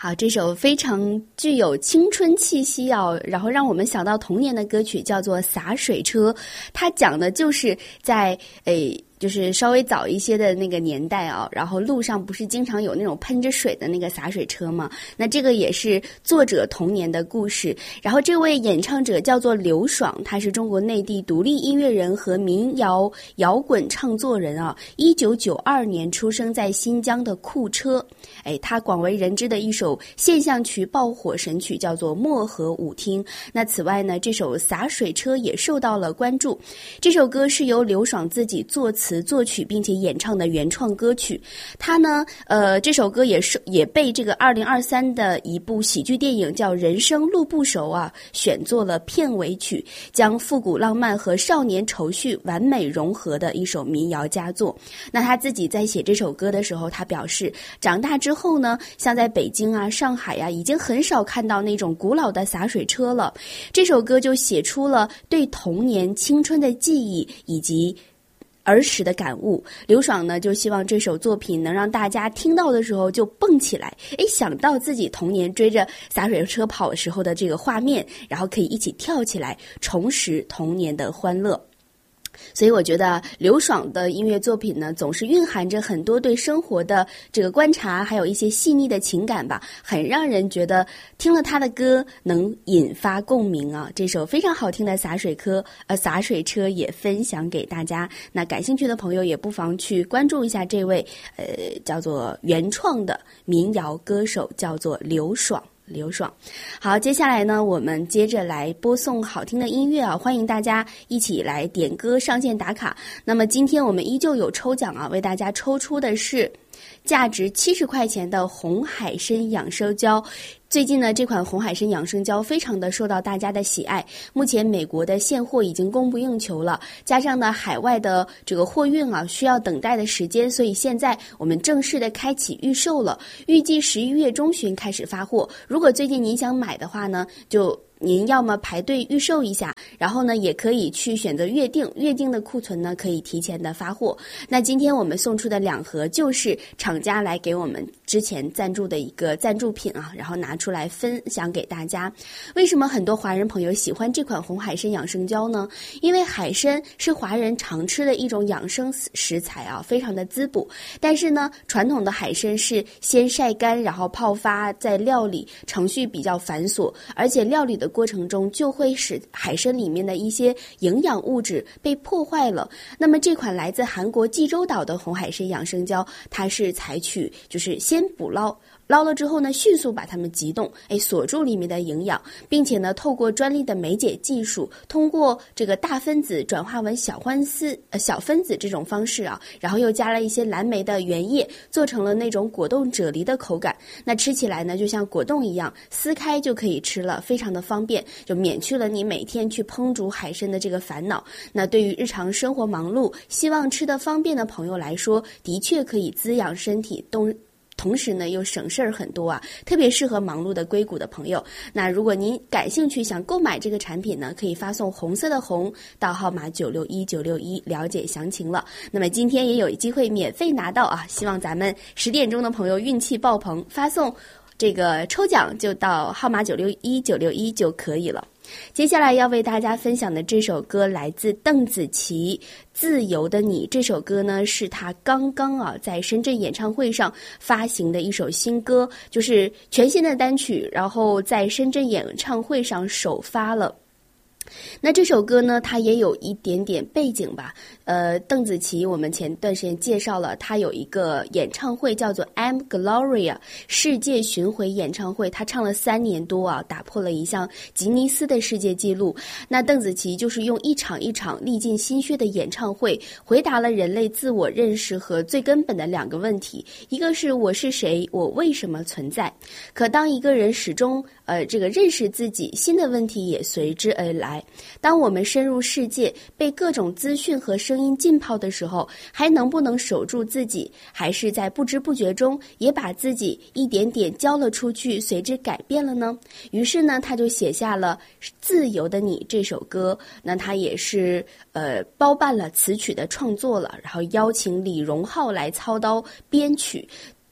好，这首非常具有青春气息啊，然后让我们想到童年的歌曲叫做《洒水车》，它讲的就是在就是稍微早一些的那个年代啊，然后路上不是经常有那种喷着水的那个洒水车吗？那这个也是作者童年的故事。然后这位演唱者叫做刘爽，他是中国内地独立音乐人和民谣摇滚唱作人啊。1992年出生在新疆的库车。他广为人知的一首现象级爆火神曲叫做《漠河舞厅》。那此外呢，这首洒水车也受到了关注。这首歌是由刘爽自己作词作曲并且演唱的原创歌曲。他呢这首歌也被这个2023的一部喜剧电影叫《人生路不熟》啊选作了片尾曲，将复古浪漫和少年愁绪完美融合的一首民谣佳作。那他自己在写这首歌的时候，他表示长大之后呢，像在北京啊、上海啊，已经很少看到那种古老的洒水车了。这首歌就写出了对童年青春的记忆以及儿时的感悟。刘爽呢就希望这首作品能让大家听到的时候就蹦起来，想到自己童年追着洒水车跑时候的这个画面，然后可以一起跳起来，重拾童年的欢乐。所以我觉得刘爽的音乐作品呢，总是蕴含着很多对生活的这个观察，还有一些细腻的情感吧，很让人觉得听了他的歌能引发共鸣啊。这首非常好听的洒水车也分享给大家。那感兴趣的朋友也不妨去关注一下这位叫做原创的民谣歌手，叫做刘爽。好，接下来呢，我们接着来播送好听的音乐啊，欢迎大家一起来点歌上线打卡。那么今天我们依旧有抽奖啊，为大家抽出的是价值70块钱的红海参养生胶。最近呢，这款红海参养生胶非常的受到大家的喜爱，目前美国的现货已经供不应求了，加上呢海外的这个货运啊需要等待的时间，所以现在我们正式的开启预售了，预计11月中旬开始发货。如果最近您想买的话呢，就您要么排队预售一下，然后呢也可以去选择约定的库存呢可以提前的发货。那今天我们送出的2盒就是厂家来给我们之前赞助的一个赞助品啊，然后拿出来分享给大家。为什么很多华人朋友喜欢这款红海参养生胶呢？因为海参是华人常吃的一种养生食材啊，非常的滋补。但是呢，传统的海参是先晒干，然后泡发，再料理，程序比较繁琐，而且料理的过程中就会使海参里面的一些营养物质被破坏了。那么这款来自韩国济州岛的红海参养生胶，它是采取就是先捕捞了之后呢，迅速把它们急冻，锁住里面的营养，并且呢，透过专利的酶解技术，通过这个大分子转化为小分子这种方式啊，然后又加了一些蓝莓的原液，做成了那种果冻啫喱的口感。那吃起来呢，就像果冻一样，撕开就可以吃了，非常的方便，就免去了你每天去烹煮海参的这个烦恼。那对于日常生活忙碌，希望吃得方便的朋友来说，的确可以滋养身体，同时呢又省事儿很多啊，特别适合忙碌的硅谷的朋友。那如果您感兴趣想购买这个产品呢，可以发送红色的红到号码961961了解详情了。那么今天也有机会免费拿到啊，希望咱们10点钟的朋友运气爆棚，发送这个抽奖就到号码961961就可以了。接下来要为大家分享的这首歌来自邓紫棋，《自由的你》。这首歌呢是她刚刚在深圳演唱会上发行的一首新歌，就是全新的单曲，然后在深圳演唱会上首发了。那这首歌呢，它也有一点点背景吧。邓紫棋我们前段时间介绍了，她有一个演唱会叫做 I'm Gloria 世界巡回演唱会，她唱了3年多啊，打破了一项吉尼斯的世界纪录。那邓紫棋就是用一场一场历尽心血的演唱会，回答了人类自我认识和最根本的2个问题，一个是我是谁，我为什么存在。可当一个人始终这个认识自己，新的问题也随之而来。当我们深入世界，被各种资讯和声音浸泡的时候，还能不能守住自己？还是在不知不觉中也把自己一点点交了出去，随之改变了呢？于是呢，他就写下了《自由的你》这首歌。那他也是包办了词曲的创作了，然后邀请李荣浩来操刀编曲。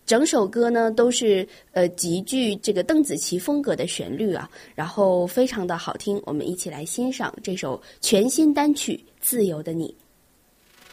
整首歌呢都是极具这个邓紫棋风格的旋律啊，然后非常的好听。我们一起来欣赏这首全新单曲《自由的你》。